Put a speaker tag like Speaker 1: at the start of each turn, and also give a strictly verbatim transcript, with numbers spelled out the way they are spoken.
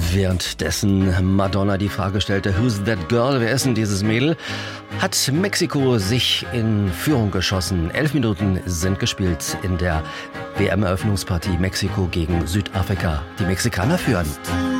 Speaker 1: Währenddessen Madonna die Frage stellte, Who's that girl? Wer ist denn dieses Mädel? Hat Mexiko sich in Führung geschossen. Elf Minuten sind gespielt in der W M-Eröffnungspartie Mexiko gegen Südafrika. Die Mexikaner führen.